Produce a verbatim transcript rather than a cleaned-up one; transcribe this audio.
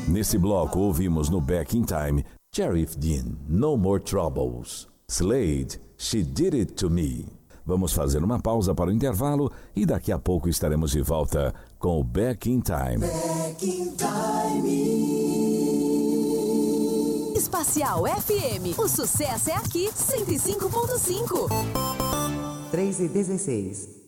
Nesse bloco ouvimos no Back in Time Sheriff Dean, No More Troubles. Slade, She Did It To Me. Vamos fazer uma pausa para o intervalo e daqui a pouco estaremos de volta com o Back in Time. Back in Time. Espacial F M, o sucesso é aqui, cento e cinco ponto cinco. três e dezesseis.